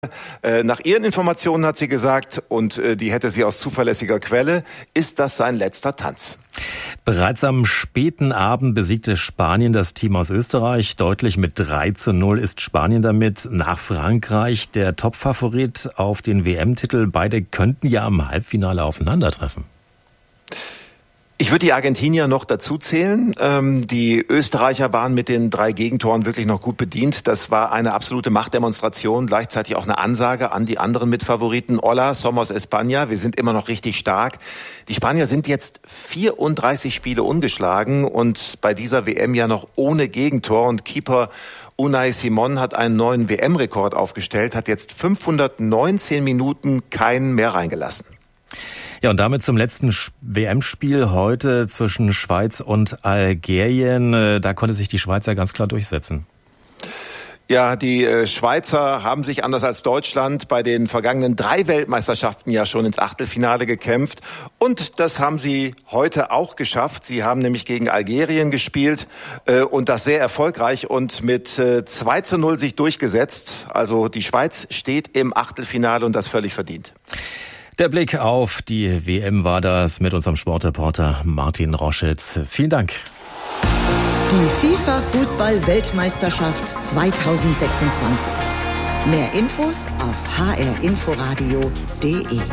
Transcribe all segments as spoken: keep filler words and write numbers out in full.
Äh, nach ihren Informationen hat sie gesagt, und äh, die hätte sie aus zuverlässiger Quelle, ist das sein letzter Tanz. Bereits am späten Abend besiegte Spanien das Team aus Österreich. Deutlich mit drei zu null ist Spanien damit nach Frankreich der Topfavorit auf den W M-Titel. Beide könnten ja im Halbfinale aufeinandertreffen. Ich würde die Argentinier noch dazu zählen. Ähm, die Österreicher waren mit den drei Gegentoren wirklich noch gut bedient. Das war eine absolute Machtdemonstration, gleichzeitig auch eine Ansage an die anderen Mitfavoriten. Hola, somos España, wir sind immer noch richtig stark. Die Spanier sind jetzt vierunddreißig Spiele ungeschlagen und bei dieser W M ja noch ohne Gegentor. Und Keeper Unai Simón hat einen neuen W M-Rekord aufgestellt, hat jetzt fünfhundertneunzehn Minuten keinen mehr reingelassen. Ja, und damit zum letzten W M-Spiel heute zwischen Schweiz und Algerien. Da konnte sich die Schweizer ganz klar durchsetzen. Ja, die äh, Schweizer haben sich anders als Deutschland bei den vergangenen drei Weltmeisterschaften ja schon ins Achtelfinale gekämpft. Und das haben sie heute auch geschafft. Sie haben nämlich gegen Algerien gespielt äh, und das sehr erfolgreich und mit äh, zwei zu null sich durchgesetzt. Also die Schweiz steht im Achtelfinale und das völlig verdient. Der Blick auf die W M war das mit unserem Sportreporter Martin Roschitz. Vielen Dank. Die FIFA-Fußball-Weltmeisterschaft zweitausendsechsundzwanzig. Mehr Infos auf h r inforadio punkt d e.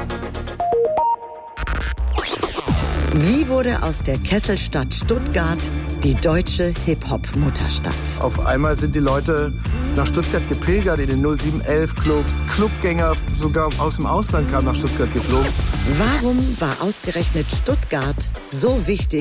Wie wurde aus der Kesselstadt Stuttgart die deutsche Hip-Hop-Mutterstadt? Auf einmal sind die Leute nach Stuttgart gepilgert, in den null sieben elf Club. Clubgänger sogar aus dem Ausland kamen nach Stuttgart geflogen. Warum war ausgerechnet Stuttgart so wichtig